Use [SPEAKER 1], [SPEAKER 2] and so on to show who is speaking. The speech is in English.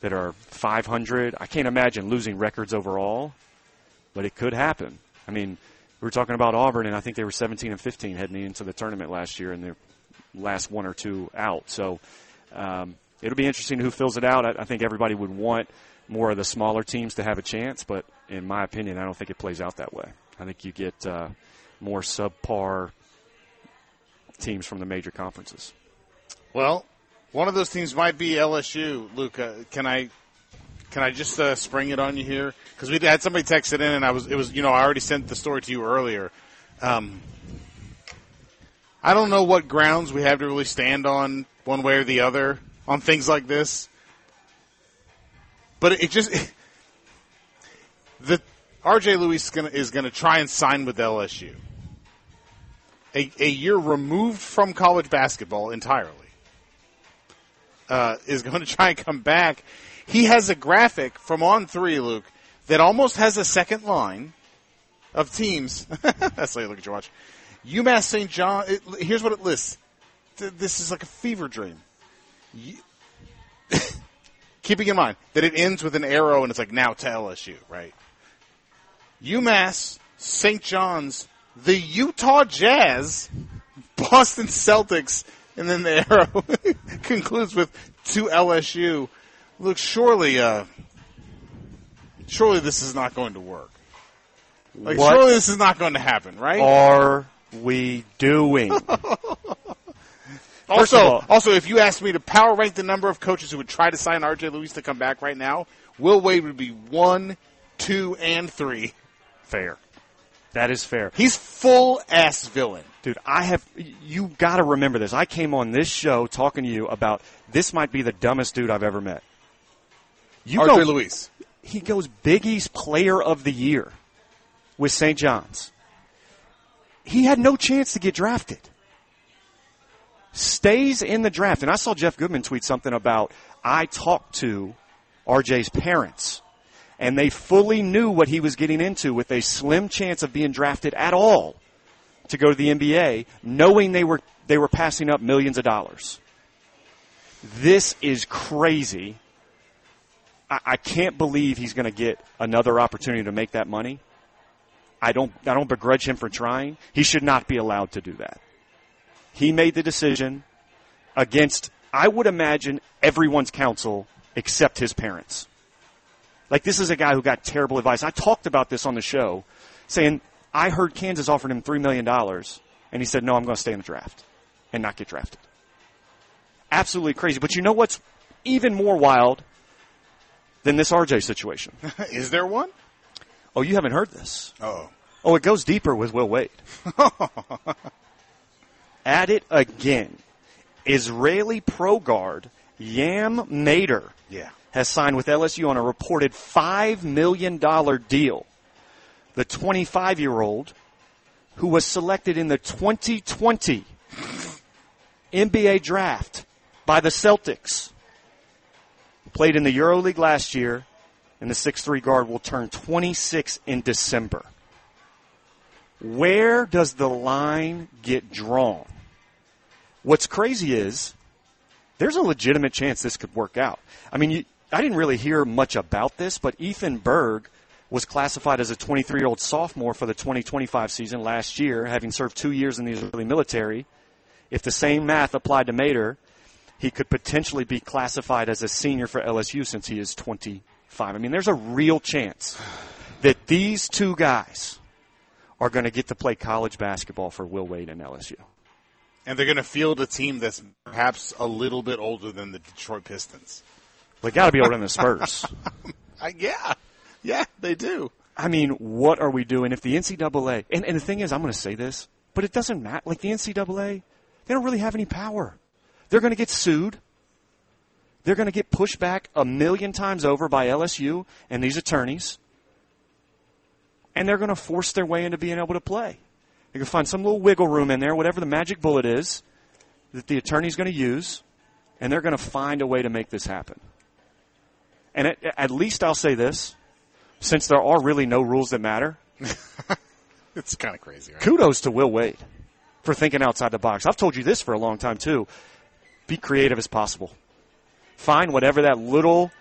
[SPEAKER 1] that are 500. I can't imagine losing records overall, but it could happen. I mean, we were talking about Auburn, and I think they were 17 and 15 heading into the tournament last year, and they're last one or two out. So it'll be interesting who fills it out. I think everybody would want more of the smaller teams to have a chance, but in my opinion, I don't think it plays out that way. I think you get more subpar teams from the major conferences. Well,
[SPEAKER 2] one of those teams might be LSU. Luke, can I just spring it on you here? Because we had somebody text it in, and I already sent the story to you earlier. I don't know what grounds we have to really stand on one way or the other on things like this, but R.J. Lewis is gonna try and sign with LSU. A year removed from college basketball entirely, is going to try and come back. He has a graphic from On3, Luke, that almost has a second line of teams. That's like, look at your watch. UMass St. John, here's what it lists. This is like a fever dream. Keeping in mind that it ends with an arrow and it's like now to LSU, right? UMass, St. John's, the Utah Jazz, Boston Celtics, and then the arrow concludes with to LSU. Look, surely this is not going to work. Surely this is not going to happen, right?
[SPEAKER 1] Are we doing?
[SPEAKER 2] Also, if you asked me to power rank the number of coaches who would try to sign R.J. Lewis to come back right now, Will Wade would be 1, 2, and 3.
[SPEAKER 1] Fair. That is fair.
[SPEAKER 2] He's full-ass villain.
[SPEAKER 1] Dude, you got to remember this. I came on this show talking to you about this might be the dumbest dude I've ever met.
[SPEAKER 2] R.J. Lewis.
[SPEAKER 1] He goes Big East Player of the Year with St. John's. He had no chance to get drafted. Stays in the draft. And I saw Jeff Goodman tweet something about, I talked to RJ's parents, and they fully knew what he was getting into with a slim chance of being drafted at all to go to the NBA, knowing they were passing up millions of dollars. This is crazy. I can't believe he's going to get another opportunity to make that money. I don't begrudge him for trying. He should not be allowed to do that. He made the decision against, I would imagine, everyone's counsel except his parents. Like, this is a guy who got terrible advice. I talked about this on the show, saying, I heard Kansas offered him $3 million, and he said, no, I'm going to stay in the draft and not get drafted. Absolutely crazy. But you know what's even more wild than this RJ situation?
[SPEAKER 2] Is there one?
[SPEAKER 1] Oh, you haven't heard this.
[SPEAKER 2] Uh-oh.
[SPEAKER 1] Oh, it goes deeper with Will Wade. At it again. Israeli pro guard Yam Mader has signed with LSU on a reported $5 million deal. The 25-year-old, who was selected in the 2020 NBA draft by the Celtics, played in the EuroLeague last year, and the 6'3" guard will turn 26 in December. Where does the line get drawn? What's crazy is there's a legitimate chance this could work out. I mean, I didn't really hear much about this, but Ethan Berg was classified as a 23-year-old sophomore for the 2025 season last year, having served 2 years in the Israeli military. If the same math applied to Mader, he could potentially be classified as a senior for LSU since he is 25. I mean, there's a real chance that these two guys are going to get to play college basketball for Will Wade and LSU.
[SPEAKER 2] And they're going to field a team that's perhaps a little bit older than the Detroit Pistons.
[SPEAKER 1] They got to be older than the Spurs.
[SPEAKER 2] Yeah, they do.
[SPEAKER 1] I mean, what are we doing if the NCAA, and the thing is, I'm going to say this, but it doesn't matter. Like, the NCAA, they don't really have any power. They're going to get sued. They're going to get pushed back 1,000,000 times over by LSU and these attorneys. And they're going to force their way into being able to play. They're going to find some little wiggle room in there, whatever the magic bullet is, that the attorney's going to use, and they're going to find a way to make this happen. And at least I'll say this, since there are really no rules that matter.
[SPEAKER 2] It's kind of crazy, right?
[SPEAKER 1] Kudos to Will Wade for thinking outside the box. I've told you this for a long time, too. Be creative as possible. Find whatever that little